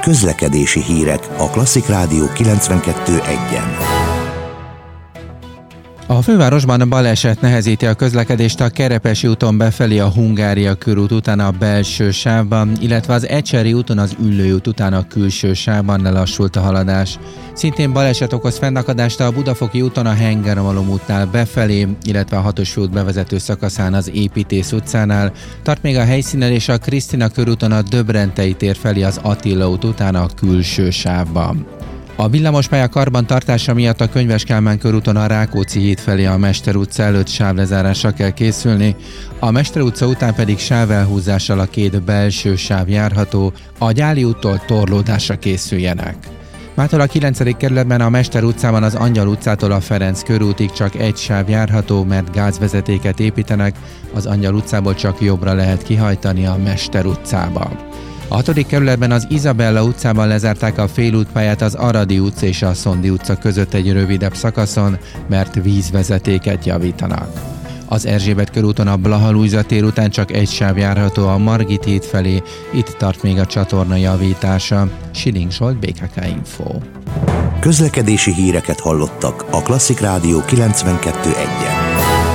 Közlekedési hírek a Klasszik Rádió 92.1-en. A fővárosban baleset nehezíti a közlekedést a Kerepesi úton befelé a Hungária körút után a belső sávban, illetve az Ecseri úton az Üllői út után a külső sávban lelassult a haladás. Szintén baleset okoz fennakadást a Budafoki úton a Hengermalom útnál befelé, illetve a 6-os út bevezető szakaszán az Építész utcánál. Tart még a helyszínen és a Krisztina körúton a Döbrentei tér felé az Attila út után a külső sávban. A villamospálya karbantartása miatt a Könyves Kálmán körúton a Rákóczi híd felé a Mester utca előtt sávlezárásra kell készülni, a Mester utca után pedig sávelhúzással a két belső sáv járható, a Gyáli úttól torlódásra készüljenek. Mától a 9. kerületben a Mester utcában az Angyal utcától a Ferenc körútig csak egy sáv járható, mert gázvezetéket építenek, az Angyal utcából csak jobbra lehet kihajtani a Mester utcába. A 6. kerületben az Izabella utcában lezárták a félútpályát az Aradi utca és a Szondi utca között egy rövidebb szakaszon, mert vízvezetéket javítanak. Az Erzsébet körúton a Blaha Lujza tér után csak egy sáv járható a Margit híd felé, itt tart még a csatorna javítása. Siling Zsolt, BKK Info. Közlekedési híreket hallottak a Klasszik Rádió 92.1-en.